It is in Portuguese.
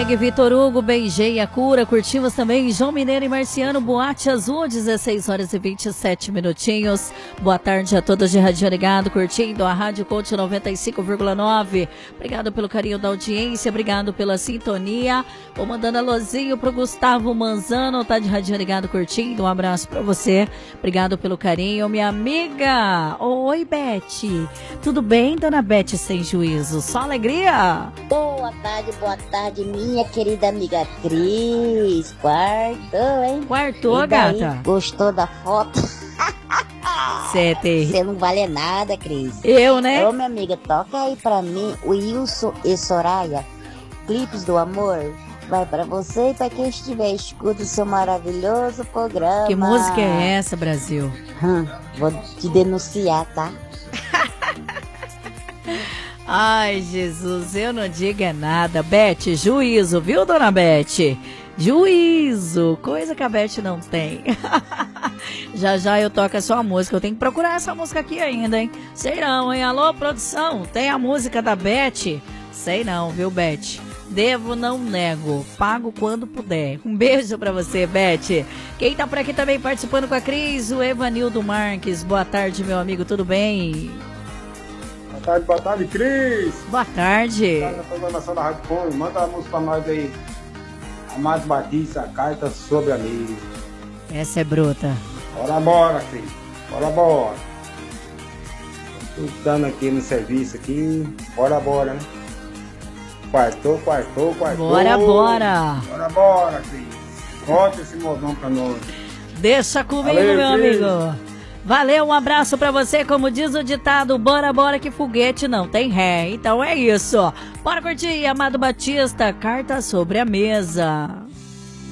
Segue Vitor Hugo, Beijei a Cura. Curtimos também João Mineiro e Marciano, Boate Azul, 16 horas e 27 minutinhos. Boa tarde a todos de Rádio Ligado, curtindo a Rádio Coach 95,9. Obrigado pelo carinho da audiência, obrigado pela sintonia. Vou mandando alôzinho pro Gustavo Manzano, tá de Rádio Ligado curtindo. Um abraço pra você, obrigado pelo carinho, minha amiga. Oi, Beth. Tudo bem, dona Beth sem juízo? Só alegria? Boa tarde, minha querida amiga Cris. Quartou, hein? Quartou, gata. Gostou da foto? Você não vale nada, Cris. Eu, né? Ô, minha amiga, toca aí pra mim, Wilson e Soraya, Clipes do Amor. Vai pra você e pra quem estiver, escuta o seu maravilhoso programa. Que música é essa, Brasil? Vou te denunciar, tá? Ai, Jesus, eu não digo é nada. Beth, juízo, viu, dona Beth? Juízo, coisa que a Beth não tem. Já eu toco a sua música. Eu tenho que procurar essa música aqui ainda, hein? Sei não, hein? Alô, produção, tem a música da Beth? Sei não, viu, Beth? Devo, não nego. Pago quando puder. Um beijo pra você, Beth. Quem tá por aqui também participando com a Cris, o Evanildo Marques. Boa tarde, meu amigo, tudo bem? Boa tarde, Cris. Boa tarde. Boa tarde, na programação da Rádio Fone. Manda a música pra nós aí. Amado Batista, a carta sobre a mesa. Essa é bruta. Bora, Cris. Bora. Tô estudando aqui no serviço aqui. Bora, né? Quartou. Bora, Cris. Conta esse modão pra nós. Deixa comigo, valeu, meu Cris. amigo. Valeu, um abraço pra você. Como diz o ditado, bora que foguete não tem ré. Então é isso. Bora curtir, Amado Batista, carta sobre a mesa.